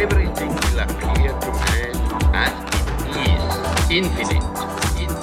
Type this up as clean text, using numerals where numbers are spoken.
everything will appear to man as it is, infinite.